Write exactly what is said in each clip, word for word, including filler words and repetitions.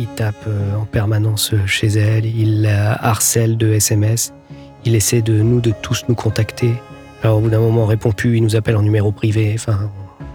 il tape en permanence chez elle, il la harcèle de S M S, il essaie de nous, de tous nous contacter. Alors au bout d'un moment, on répond plus, il nous appelle en numéro privé, enfin...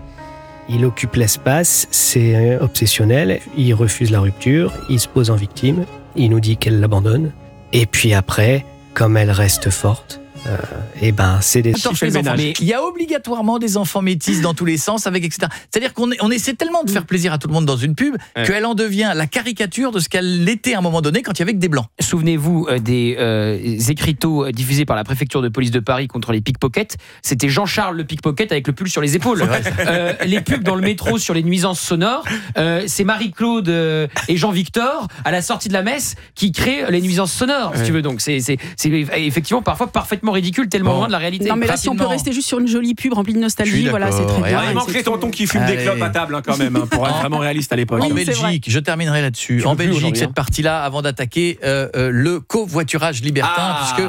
Il occupe l'espace, c'est obsessionnel, il refuse la rupture, il se pose en victime, il nous dit qu'elle l'abandonne, et puis après, comme elle reste forte, Euh, et ben c'est des Attends, les enfants, mais il y a obligatoirement des enfants métis dans tous les sens avec et cetera. C'est-à-dire qu'on on essaie tellement de faire plaisir à tout le monde dans une pub ouais. qu'elle en devient la caricature de ce qu'elle était à un moment donné quand il y avait que des blancs. Souvenez-vous euh, des euh, écriteaux diffusés par la préfecture de police de Paris contre les pickpockets. C'était Jean-Charles le pickpocket avec le pull sur les épaules. euh, les pubs dans le métro sur les nuisances sonores, euh, c'est Marie-Claude euh, et Jean-Victor à la sortie de la messe qui créent les nuisances sonores. Ouais. Si tu veux, donc c'est, c'est, c'est effectivement parfois parfaitement ridicule, tellement bon. loin de la réalité. Non mais là, Rapidement. si on peut rester juste sur une jolie pub remplie de nostalgie, voilà, c'est très bien. Il manque les tontons qui fument Allez. des clopes à table hein, quand même, hein, pour être vraiment réaliste à l'époque. En oui, Belgique, je terminerai là-dessus. Tu en Belgique, cette partie-là, avant d'attaquer euh, euh, le covoiturage libertin, ah. puisque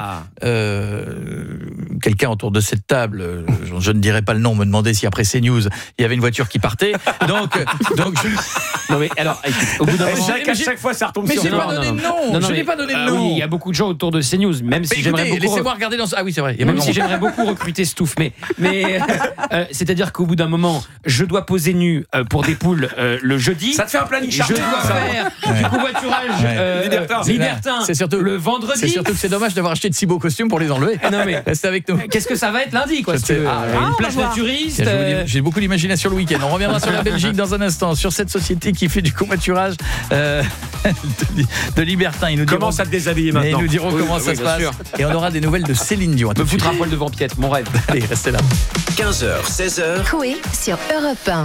euh, quelqu'un autour de cette table, euh, je, je ne dirais pas le nom, me demandait si après CNews, il y avait une voiture qui partait. Donc, donc je... non mais alors, au bout d'un moment, à chaque fois, ça retombe mais sur moi. moi. Mais j'ai pas donné de nom. Je n'ai pas donné de nom. Oui, il y a beaucoup de gens autour de CNews, même si j'aimerais beaucoup. Laissez-moi regarder dans. Ah oui, c'est vrai. Même si j'aimerais beaucoup recruter Stouff, mais mais euh, c'est-à-dire qu'au bout d'un moment, je dois poser nu euh, pour des poules euh, le jeudi. Ça te fait un planning chargé. Je dois faire ouais. du covoiturage euh, libertin. libertin. C'est surtout le vendredi. C'est surtout que c'est dommage d'avoir acheté de si beaux costumes pour les enlever. Ah non mais restez avec nous. Qu'est-ce que ça va être lundi quoi? Si tu veux. Ah, ah, une plage naturiste. Euh... J'ai beaucoup d'imagination le week-end. On reviendra sur la Belgique dans un instant, sur cette société qui fait du covoiturage euh, de, de libertin. Ils nous comment diront, ça te déshabiller maintenant? Ils nous diront oui, comment oui, ça oui, se passe. Sûr. Et on aura des nouvelles de Céline Dion. Me foutre un poil devant Piette, mon rêve. Allez, restez là. quinze heures, seize heures. Coué sur Europe un.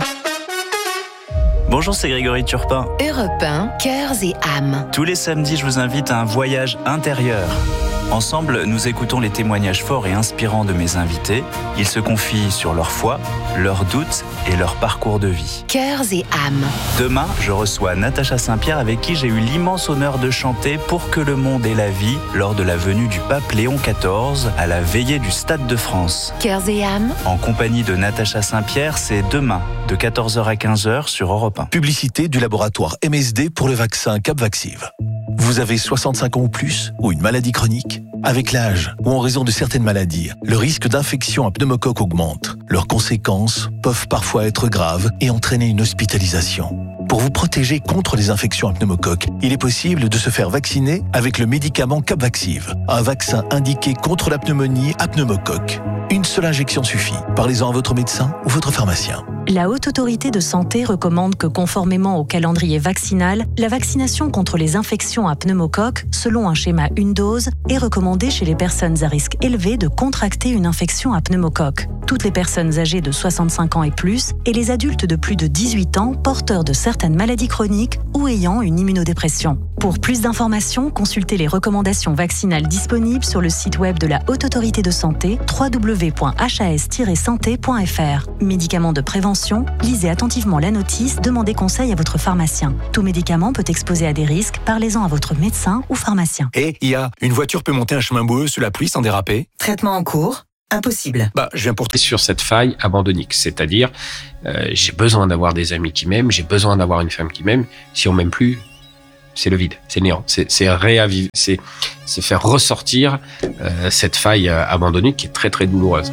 Bonjour, c'est Grégory Turpin. Europe un, cœurs et âmes. Tous les samedis, je vous invite à un voyage intérieur. Ensemble, nous écoutons les témoignages forts et inspirants de mes invités. Ils se confient sur leur foi, leurs doutes et leur parcours de vie. Cœurs et âmes. Demain, je reçois Natacha Saint-Pierre avec qui j'ai eu l'immense honneur de chanter Pour que le monde ait la vie lors de la venue du pape Léon quatorze à la veillée du Stade de France. Cœurs et âmes. En compagnie de Natacha Saint-Pierre, c'est demain de quatorze heures à quinze heures sur Europe un. Publicité du laboratoire M S D pour le vaccin Capvaxive. Vous avez soixante-cinq ans ou plus ou une maladie chronique? Avec l'âge ou en raison de certaines maladies, le risque d'infection à pneumocoque augmente. Leurs conséquences peuvent parfois être graves et entraîner une hospitalisation. Pour vous protéger contre les infections à pneumocoque, il est possible de se faire vacciner avec le médicament Capvaxive, un vaccin indiqué contre la pneumonie à pneumocoque. Une seule injection suffit. Parlez-en à votre médecin ou votre pharmacien. La Haute Autorité de Santé recommande que, conformément au calendrier vaccinal, la vaccination contre les infections à pneumocoque, selon un schéma une dose, est recommandée chez les personnes à risque élevé de contracter une infection à pneumocoque. Toutes les personnes âgées de soixante-cinq ans et plus et les adultes de plus de dix-huit ans porteurs de certaines maladies chroniques ou ayant une immunodépression. Pour plus d'informations, consultez les recommandations vaccinales disponibles sur le site web de la Haute Autorité de Santé w w w point h a s tiret santé point f r. Médicaments de prévention, lisez attentivement la notice, demandez conseil à votre pharmacien. Tout médicament peut exposer à des risques, parlez-en à votre médecin ou pharmacien. Et il y a une voiture peut monter un chemin boueux sous la pluie sans déraper. Traitement en cours. Impossible. Bah, je viens pour sur cette faille abandonnique, c'est-à-dire euh, j'ai besoin d'avoir des amis qui m'aiment, j'ai besoin d'avoir une femme qui m'aime. Si on m'aime plus, c'est le vide, c'est néant, c'est, c'est réaviver, c'est, c'est faire ressortir euh, cette faille euh, abandonnique qui est très très douloureuse.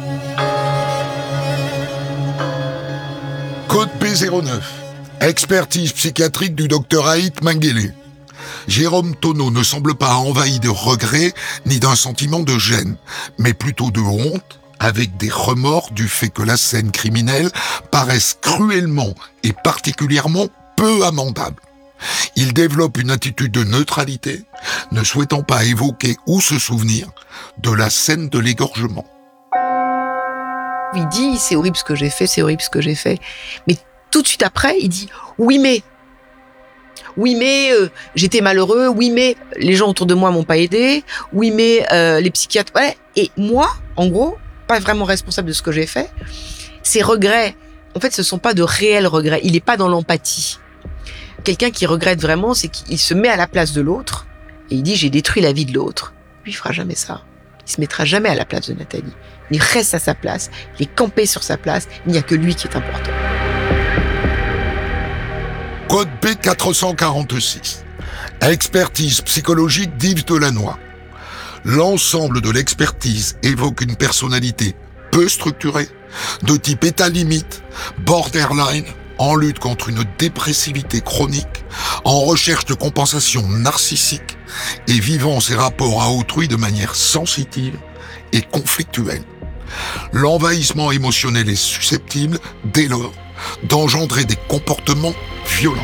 Code P zéro neuf. Expertise psychiatrique du docteur Haït Mengele. Jérôme Tonneau ne semble pas envahi de regrets ni d'un sentiment de gêne, mais plutôt de honte, avec des remords du fait que la scène criminelle paraisse cruellement et particulièrement peu amendable. Il développe une attitude de neutralité, ne souhaitant pas évoquer ou se souvenir de la scène de l'égorgement. Il dit « c'est horrible ce que j'ai fait, c'est horrible ce que j'ai fait ». Mais tout de suite après, il dit « oui mais ». Oui, mais euh, j'étais malheureux. Oui, mais les gens autour de moi m'ont pas aidé. Oui, mais euh, les psychiatres. Ouais. Et moi, en gros, pas vraiment responsable de ce que j'ai fait. Ces regrets, en fait, ce sont pas de réels regrets. Il est pas dans l'empathie. Quelqu'un qui regrette vraiment, c'est qu'il se met à la place de l'autre et il dit j'ai détruit la vie de l'autre. Lui, il fera jamais ça. Il se mettra jamais à la place de Nathalie. Il reste à sa place. Il est campé sur sa place. Il n'y a que lui qui est important. Code B quatre cent quarante-six. Expertise psychologique d'Yves Delannoy. L'ensemble de l'expertise évoque une personnalité peu structurée, de type état limite, borderline, en lutte contre une dépressivité chronique, en recherche de compensation narcissique et vivant ses rapports à autrui de manière sensitive et conflictuelle. L'envahissement émotionnel est susceptible, dès lors, d'engendrer des comportements violents.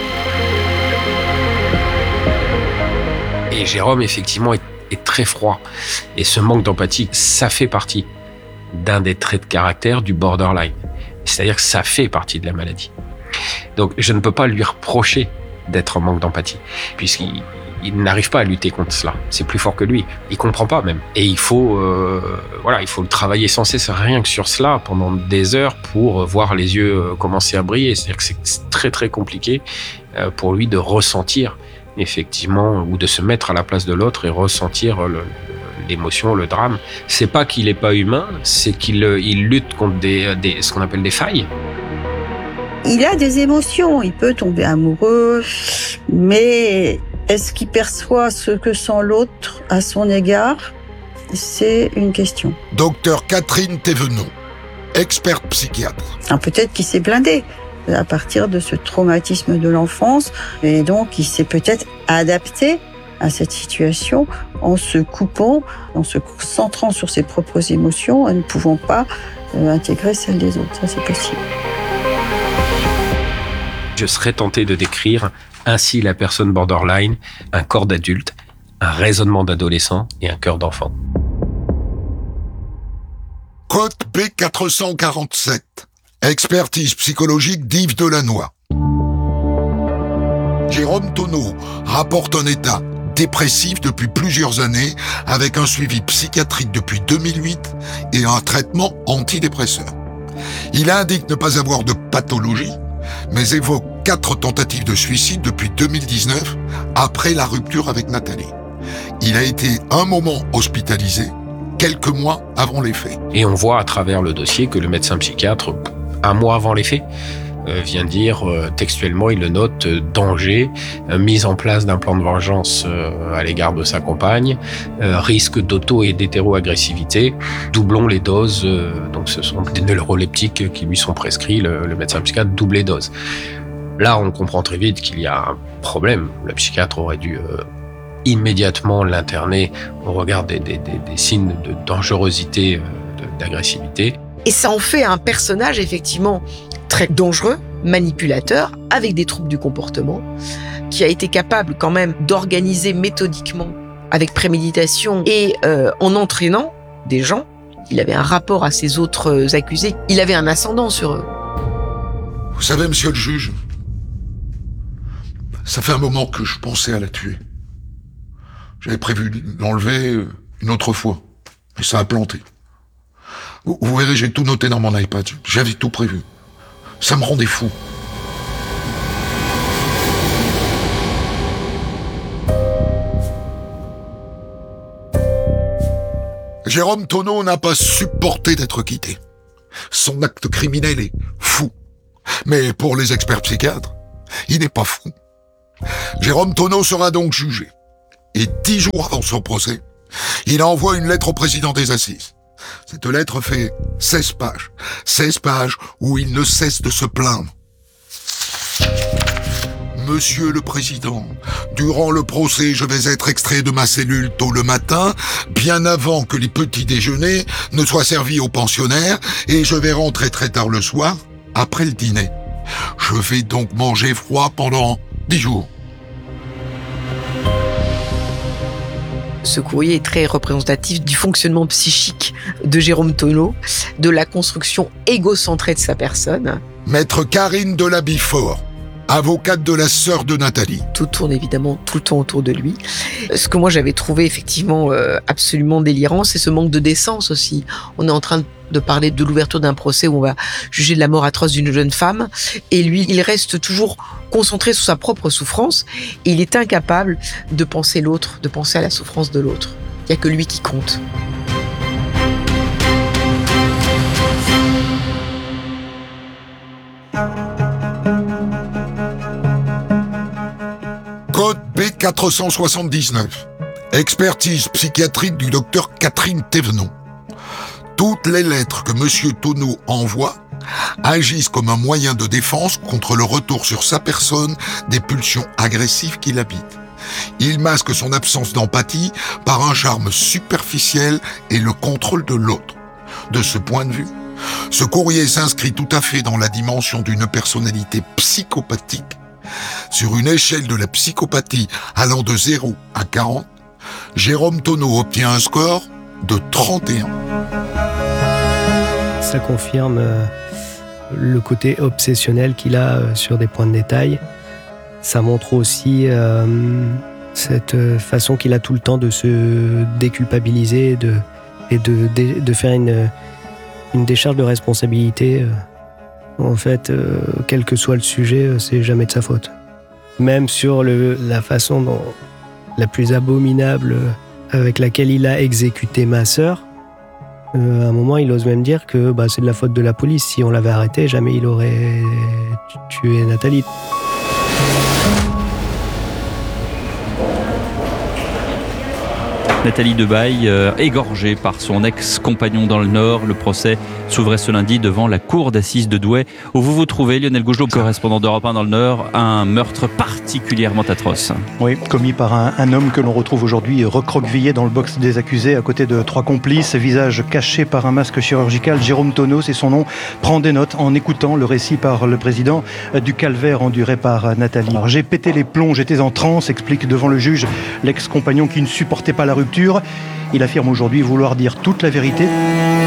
Et Jérôme, effectivement, est, est très froid. Et ce manque d'empathie, ça fait partie d'un des traits de caractère du borderline. C'est-à-dire que ça fait partie de la maladie. Donc, je ne peux pas lui reprocher d'être en manque d'empathie, puisqu'il il n'arrive pas à lutter contre cela. C'est plus fort que lui. Il comprend pas même. Et il faut, euh, voilà, il faut le travailler sans cesse, rien que sur cela, pendant des heures, pour voir les yeux commencer à briller. C'est-à-dire que c'est très très compliqué pour lui de ressentir, effectivement, ou de se mettre à la place de l'autre et ressentir le, l'émotion, le drame. C'est pas qu'il est pas humain, c'est qu'il il lutte contre des, des, ce qu'on appelle des failles. Il a des émotions, il peut tomber amoureux, mais est-ce qu'il perçoit ce que sent l'autre à son égard ? C'est une question. Docteur Catherine Thévenot, experte psychiatre. Alors peut-être qu'il s'est blindé à partir de ce traumatisme de l'enfance, et donc il s'est peut-être adapté à cette situation en se coupant, en se centrant sur ses propres émotions, en ne pouvant pas euh, intégrer celles des autres. Ça, c'est possible. Je serais tenté de décrire ainsi la personne borderline, un corps d'adulte, un raisonnement d'adolescent et un cœur d'enfant. Code B quatre cent quarante-sept. Expertise psychologique d'Yves Delannoy. Jérôme Tonneau rapporte un état dépressif depuis plusieurs années avec un suivi psychiatrique depuis deux mille huit et un traitement antidépresseur. Il indique ne pas avoir de pathologie, mais évoque quatre tentatives de suicide depuis deux mille dix-neuf, après la rupture avec Nathalie. Il a été un moment hospitalisé, quelques mois avant les faits. Et on voit à travers le dossier que le médecin psychiatre, un mois avant les faits, euh, vient dire euh, textuellement, il le note, euh, danger, euh, mise en place d'un plan de vengeance euh, à l'égard de sa compagne, euh, risque d'auto et d'hétéro-agressivité, doublons les doses, euh, donc ce sont des neuroleptiques qui lui sont prescrits, le, le médecin psychiatre double les doses. Là, on comprend très vite qu'il y a un problème. Le psychiatre aurait dû euh, immédiatement l'interner au regard des, des, des, des signes de dangerosité, euh, de, d'agressivité. Et ça en fait un personnage effectivement très dangereux, manipulateur, avec des troubles du comportement, qui a été capable quand même d'organiser méthodiquement, avec préméditation et euh, en entraînant des gens. Il avait un rapport à ses autres accusés, il avait un ascendant sur eux. Vous savez, monsieur le juge, ça fait un moment que je pensais à la tuer. J'avais prévu de l'enlever une autre fois, mais ça a planté. Vous, vous verrez, j'ai tout noté dans mon iPad. J'avais tout prévu. Ça me rendait fou. Jérôme Tonneau n'a pas supporté d'être quitté. Son acte criminel est fou. Mais pour les experts psychiatres, il n'est pas fou. Jérôme Tonneau sera donc jugé. Et dix jours avant son procès, il envoie une lettre au président des Assises. Cette lettre fait seize pages. seize pages où il ne cesse de se plaindre. Monsieur le Président, durant le procès, je vais être extrait de ma cellule tôt le matin, bien avant que les petits déjeuners ne soient servis aux pensionnaires, et je vais rentrer très tard le soir, après le dîner. Je vais donc manger froid pendant dix jours. Ce courrier est très représentatif du fonctionnement psychique de Jérôme Tonneau, de la construction égocentrée de sa personne. Maître Karine Delaby-Fort, avocate de la sœur de Nathalie. Tout tourne évidemment tout le temps autour de lui. Ce que moi j'avais trouvé effectivement euh, absolument délirant, c'est ce manque de décence aussi. On est en train de parler de l'ouverture d'un procès où on va juger de la mort atroce d'une jeune femme, et lui, il reste toujours concentré sur sa propre souffrance, et il est incapable de penser l'autre, de penser à la souffrance de l'autre. Il n'y a que lui qui compte. Code P quatre cent soixante-dix-neuf. Expertise psychiatrique du docteur Catherine Thévenon. Toutes les lettres que Monsieur Tonneau envoie agissent comme un moyen de défense contre le retour sur sa personne des pulsions agressives qui l'habitent. Il masque son absence d'empathie par un charme superficiel et le contrôle de l'autre. De ce point de vue, ce courrier s'inscrit tout à fait dans la dimension d'une personnalité psychopathique. Sur une échelle de la psychopathie allant de zéro à quarante, Jérôme Tonneau obtient un score de trente et un. Ça confirme le côté obsessionnel qu'il a sur des points de détail. Ça montre aussi euh, cette façon qu'il a tout le temps de se déculpabiliser de, et de, de, de faire une, une décharge de responsabilité. En fait, euh, quel que soit le sujet, c'est jamais de sa faute. Même sur le, la façon dont, la plus abominable avec laquelle il a exécuté ma sœur, euh, à un moment, il ose même dire que bah, c'est de la faute de la police. Si on l'avait arrêté, jamais il aurait tué Nathalie. Nathalie Debaille, euh, égorgée par son ex-compagnon dans le Nord. Le procès s'ouvrait ce lundi devant la cour d'assises de Douai, où vous vous trouvez, Lionel Gougelot, correspondant d'Europe un dans le Nord, un meurtre particulièrement atroce. Oui, commis par un, un homme que l'on retrouve aujourd'hui recroquevillé dans le box des accusés à côté de trois complices, visage caché par un masque chirurgical. Jérôme Tonneau, c'est son nom, prend des notes en écoutant le récit par le président du calvaire enduré par Nathalie. Alors, j'ai pété les plombs, j'étais en transe, explique devant le juge l'ex-compagnon qui ne supportait pas la rupture. Il affirme aujourd'hui vouloir dire toute la vérité.